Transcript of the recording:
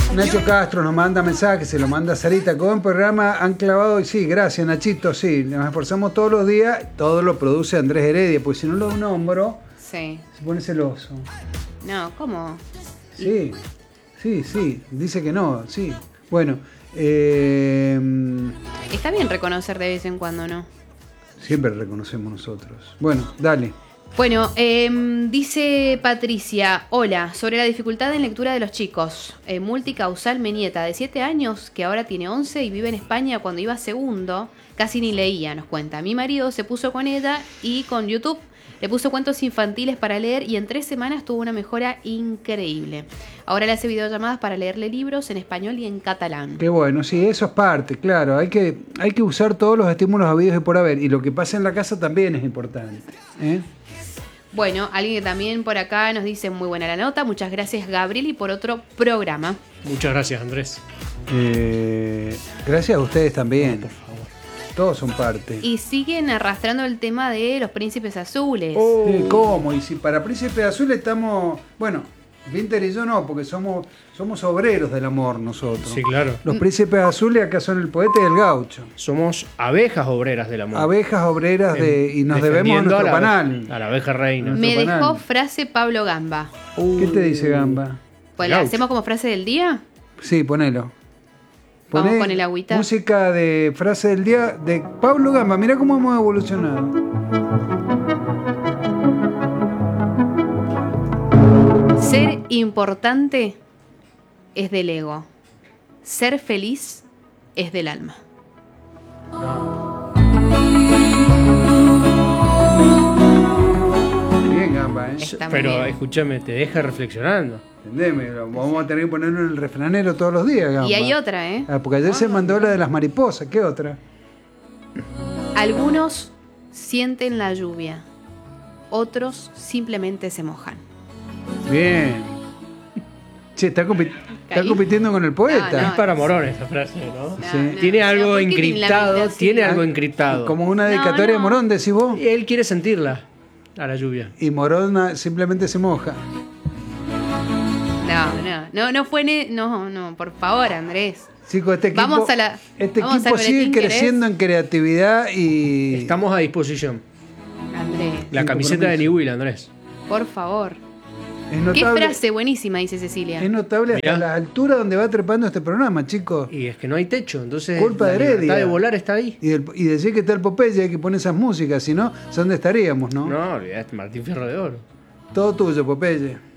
Nacho Castro nos manda mensajes, se lo manda Sarita. Con el programa han clavado, y sí, gracias Nachito, sí, nos esforzamos todos los días, todo lo produce Andrés Heredia, pues si no lo nombro, sí. Se pone celoso. No, ¿cómo? Sí, dice que no, sí. Bueno, está bien reconocer de vez en cuando, ¿no? siempre reconocemos nosotros. Bueno, dale. Bueno, dice Patricia, hola, sobre la dificultad en lectura de los chicos. Multicausal, mi nieta de 7 años, que ahora tiene 11 y vive en España, cuando iba a segundo, casi ni leía, nos cuenta. Mi marido se puso con ella y con YouTube le puso cuentos infantiles para leer y en 3 semanas tuvo una mejora increíble. Ahora le hace videollamadas para leerle libros en español y en catalán. Qué bueno, sí, eso es parte, claro. Hay que usar todos los estímulos habidos y por haber. Y lo que pasa en la casa también es importante, ¿eh? Bueno, alguien que también por acá nos dice muy buena la nota. Muchas gracias, Gabriel, y por otro programa. Muchas gracias, Andrés. Gracias a ustedes también. No, por favor. Todos son parte. Y siguen arrastrando el tema de los príncipes azules. Sí, ¿cómo? Y si para Príncipe Azul estamos... Bueno, Winter y yo no, porque somos obreros del amor nosotros. Sí, claro. Los príncipes azules acá son el poeta y el gaucho. Somos abejas obreras del amor. Abejas obreras y nos debemos a nuestro panal. A la abeja reina. Me panal. dejó frase Pablo Gamba. ¿Qué te dice Gamba? Pues la Gaucho. hacemos como frase del día. Sí, ponelo. Vamos con el agüita. Música de frase del día de Pablo Gamba. Mirá cómo hemos evolucionado. Ser importante es del ego. Ser feliz es del alma. Bien, Gamba, ¿eh? Está muy Pero bien. escúchame, te deja reflexionando. Entendeme, vamos a tener que ponerlo en el refranero todos los días, Gamba. Y hay otra, ¿eh? Ah, porque ayer se mandó la de las mariposas. ¿Qué otra? Algunos sienten la lluvia, otros simplemente se mojan. Bien. Che, está Caí. compitiendo con el poeta. No, Es para morones esa frase, ¿no? No, Tiene no, algo ¿por qué tiene la encriptado. mitad así? Tiene algo encriptado. Como una dedicatoria No, de no. Morón, decís vos. Y él quiere sentirla a la lluvia. Y Morón simplemente se moja. No fue no, por favor, Andrés. Chicos, este equipo, Vamos a la- este vamos equipo al sigue boletín, creciendo en creatividad y... Estamos a disposición. Andrés, La Sin camiseta compromiso. de Niwil, Andrés. por favor. Es Qué notable, frase buenísima, dice Cecilia. es notable hasta Mirá. la altura donde va trepando este programa, chicos. Y es que no hay techo, entonces Culpa la de Heredia. libertad de volar está ahí. Y decir que está el Popeye, hay que poner esas músicas, si no, ¿dónde estaríamos, no? No, olvidate, Martín Fierro de Oro. Todo tuyo, Popeye.